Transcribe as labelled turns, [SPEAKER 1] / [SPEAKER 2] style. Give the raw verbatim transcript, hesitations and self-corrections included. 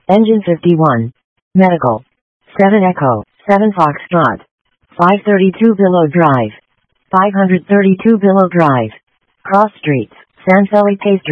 [SPEAKER 1] Engine fifty-one. Medical. seven Echo, seven Foxtrot. five thirty-two Billow Drive. five thirty-two Billow Drive. Cross Streets, Sanselli Pastry.